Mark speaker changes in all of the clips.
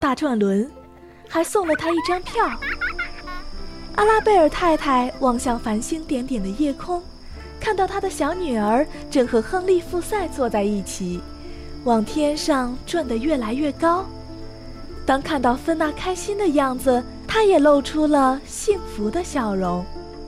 Speaker 1: 大转轮，还送了他一张票。阿拉贝尔太太望向繁星点点的夜空，看到他的小女儿正和亨利·富塞坐在一起，往天上转得越来越高。当看到芬娜开心的样子，她也露出了幸福的笑容。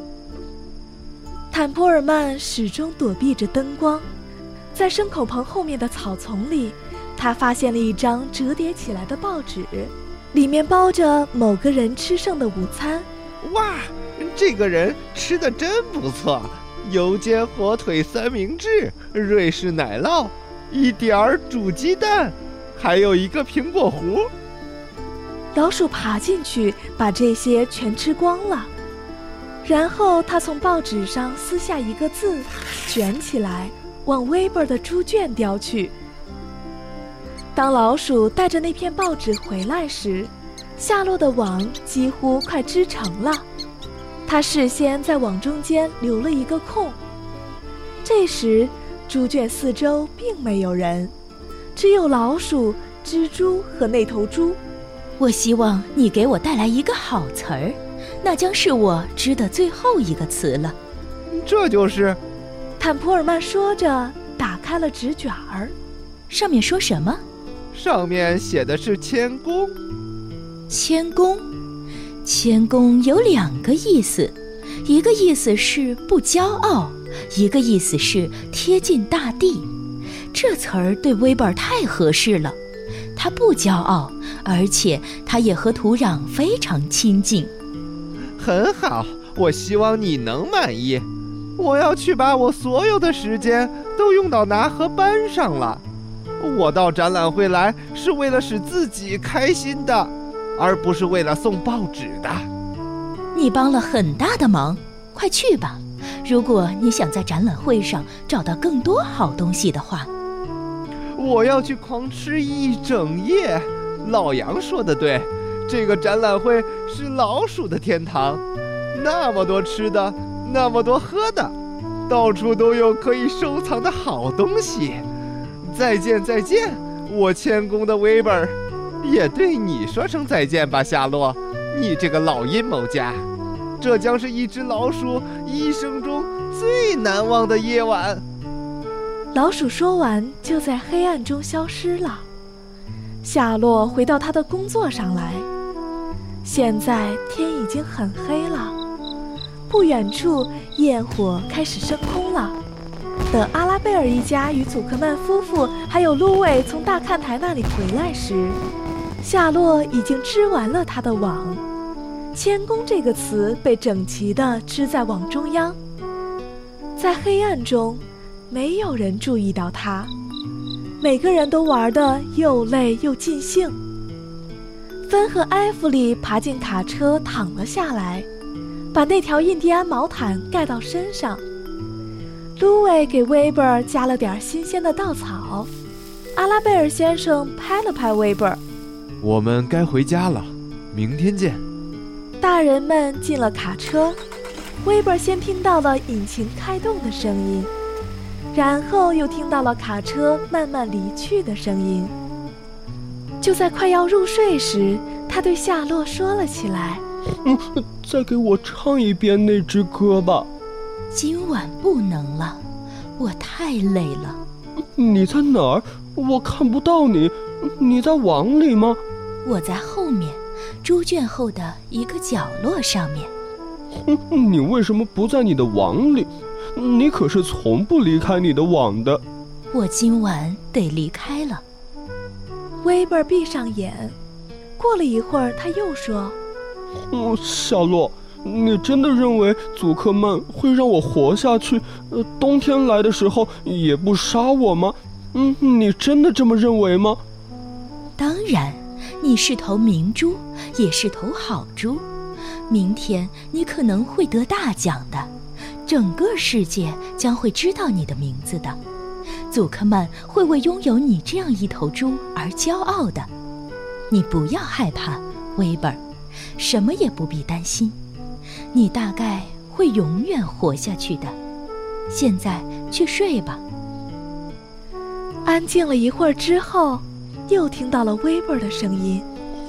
Speaker 1: 坦普尔曼始终躲避着灯光，在牲口棚后面的草丛里，他发现了一张折叠起来的报纸，里面包着某个人吃剩的午餐。
Speaker 2: 哇，这个人吃得真不错，油煎火腿三明治，瑞士奶酪，一点儿煮鸡蛋，还有一个苹果核。
Speaker 1: 老鼠爬进去，把这些全吃光了。然后他从报纸上撕下一个字，卷起来，往威伯的猪圈叼去。当老鼠带着那片报纸回来时，夏洛的网几乎快织成了。他事先在网中间留了一个空。这时，猪圈四周并没有人，只有老鼠、蜘蛛和那头猪。
Speaker 3: 我希望你给我带来一个好词儿，那将是我织的最后一个词了。
Speaker 2: 这就是，
Speaker 1: 坦普尔曼说着，打开了纸卷儿。
Speaker 3: 上面说什么？
Speaker 2: 上面写的是谦恭。
Speaker 3: 谦恭，谦恭有2个意思，一个意思是不骄傲，一个意思是贴近大地。这词儿对威伯尔太合适了，他不骄傲，而且他也和土壤非常亲近。
Speaker 2: 很好，我希望你能满意。我要去把我所有的时间都用到拿和班上了。我到展览会来是为了使自己开心的，而不是为了送报纸的。
Speaker 3: 你帮了很大的忙，快去吧。如果你想在展览会上找到更多好东西的话。
Speaker 2: 我要去狂吃一整夜。老杨说得对，这个展览会是老鼠的天堂，那么多吃的，那么多喝的，到处都有可以收藏的好东西。再见再见，我谦恭的威伯尔，也对你说声再见吧，夏洛，你这个老阴谋家。这将是一只老鼠一生中最难忘的夜晚。
Speaker 1: 老鼠说完，就在黑暗中消失了。夏洛回到他的工作上来。现在天已经很黑了，不远处焰火开始升空了。等阿拉贝尔一家与祖克曼夫妇还有芦苇从大看台那里回来时，夏洛已经织完了他的网。谦恭这个词被整齐地织在网中央。在黑暗中，没有人注意到他，每个人都玩得又累又尽兴。芬和埃弗里爬进卡车躺了下来，把那条印第安毛毯盖到身上。芦苇给威伯尔加了点新鲜的稻草。阿拉贝尔先生拍了拍威伯尔：“
Speaker 2: 我们该回家了，明天见。”
Speaker 1: 大人们进了卡车，威伯尔先听到了引擎开动的声音，然后又听到了卡车慢慢离去的声音。就在快要入睡时，他对夏洛说了起来：“
Speaker 4: 再给我唱一遍那支歌吧。”
Speaker 3: 今晚不能了，我太累了。
Speaker 4: 你在哪儿？我看不到你。你在网里吗？
Speaker 3: 我在后面，猪圈后的一个角落上面。
Speaker 4: 你为什么不在你的网里？你可是从不离开你的网的。
Speaker 3: 我今晚得离开了。
Speaker 1: 威伯尔闭上眼，过了一会儿，他又说：“
Speaker 4: 夏洛，你真的认为祖克曼会让我活下去？冬天来的时候也不杀我吗？你真的这么认为吗？”
Speaker 3: 当然，你是头明珠，也是头好猪。明天你可能会得大奖的，整个世界将会知道你的名字的。祖克曼会为拥有你这样一头猪而骄傲的。你不要害怕，威伯尔，什么也不必担心。你大概会永远活下去的。现在去睡吧。
Speaker 1: 安静了一会儿之后，又听到了威伯尔的声音：“